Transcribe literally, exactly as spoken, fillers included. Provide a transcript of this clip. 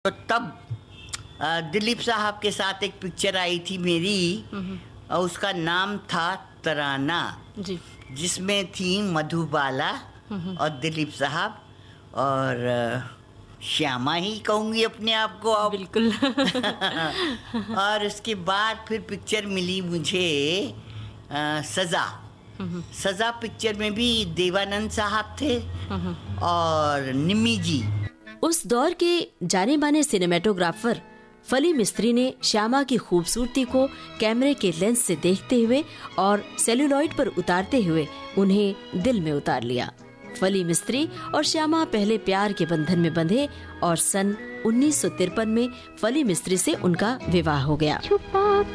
तो तब अ, दिलीप साहब के साथ एक पिक्चर आई थी मेरी, और उसका नाम था तराना, जी। जिसमें थी मधुबाला और दिलीप साहब और अ, श्यामा ही कहूँगी अपने आप को अब। बिल्कुल। और उसके बाद फिर पिक्चर मिली मुझे अ, सज़ा। सज़ा पिक्चर में भी देवानंद साहब थे और निम्मी जी। उस दौर के जाने माने सिनेमेटोग्राफर फली मिस्त्री ने श्यामा की खूबसूरती को कैमरे के लेंस से देखते हुए और सेल्यूलॉइड पर उतारते हुए उन्हें दिल में उतार लिया। फली मिस्त्री और श्यामा पहले प्यार के बंधन में बंधे और सन उन्नीस सौ तिरपन में फली मिस्त्री से उनका विवाह हो गया।